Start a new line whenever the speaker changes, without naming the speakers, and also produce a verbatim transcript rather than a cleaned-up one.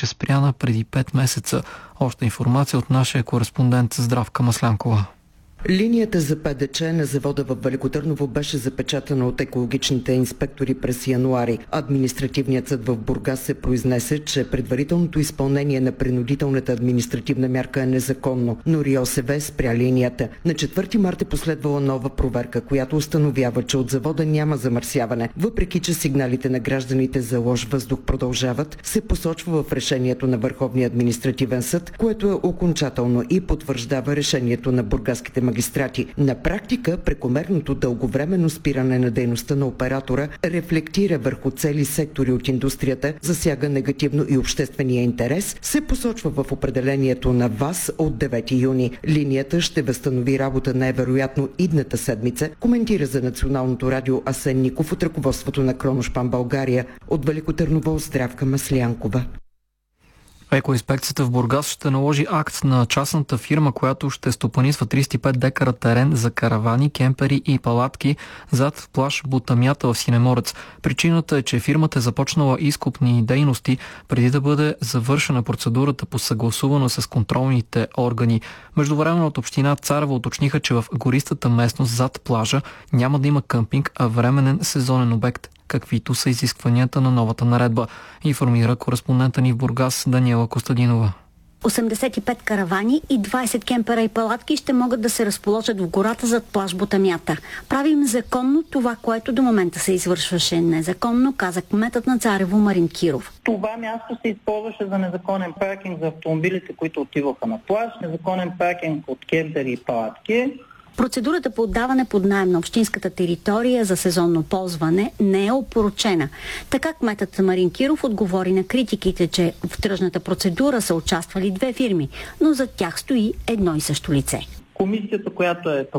беше спряна преди пет месеца. Още информация от нашия кореспондент Здравка Маслянкова.
Линията за Пе Де Че на завода в Велико Търново беше запечатана от екологичните инспектори през януари. Административният съд в Бургас се произнесе, че предварителното изпълнение на принудителната административна мярка е незаконно, но РИОСВ спря линията. На четвърти март е последвала нова проверка, която установява, че от завода няма замърсяване. Въпреки че сигналите на гражданите за лош въздух продължават, се посочва в решението на Върховния административен съд, което е окончателно и потвърждава решението на бургаските магистрати. На практика, прекомерното дълговременно спиране на дейността на оператора рефлектира върху цели сектори от индустрията, засяга негативно и обществения интерес, се посочва в определението на ВАС от девети юни. Линията ще възстанови работа най-вероятно идната седмица, коментира за Националното радио Асен Ников от ръководството на Кроношпан България. От Велико Търново Здравка Маслянкова.
Екоинспекцията в Бургас ще наложи акт на частната фирма, която ще стопанисва тридесет и пет декара терен за каравани, кемпери и палатки зад плаж Бутамята в Синеморец. Причината е, че фирмата е започнала изкопни дейности преди да бъде завършена процедурата по съгласуване с контролните органи. Междувременно от община Царево уточниха, че в гористата местност зад плажа няма да има къмпинг, а временен сезонен обект, каквито са изискванията на новата наредба, информира кореспондента ни в Бургас Даниела Костадинова.
осемдесет и пет каравани и двадесет кемпера и палатки ще могат да се разположат в гората зад плаж Бутамята. Правим законно това, което до момента се извършваше незаконно, каза кметът на Царево Марин Киров.
Това място се използваше за незаконен паркинг за автомобилите, които отиваха на плаж, незаконен паркинг от кемпери и палатки.
Процедурата по отдаване под наем на общинската територия за сезонно ползване не е опорочена. Така кметът Марин Киров отговори на критиките, че в тръжната процедура са участвали две фирми, но за тях стои едно и също лице.
Комисията, която е